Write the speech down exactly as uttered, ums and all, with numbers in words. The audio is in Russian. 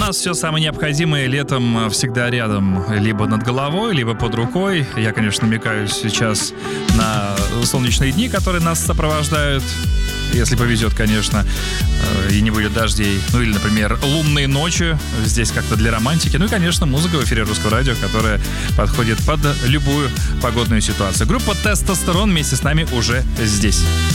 нас все самое необходимое летом всегда рядом, либо над головой, либо под рукой. Я, конечно, намекаю сейчас на солнечные дни, которые нас сопровождают, если повезет, конечно, и не будет дождей. Ну или, например, лунные ночи. Здесь как-то для романтики. Ну и, конечно, музыка в эфире Русского радио, которая подходит под любую погодную ситуацию. Группа «Тестостерон» вместе с нами уже здесь.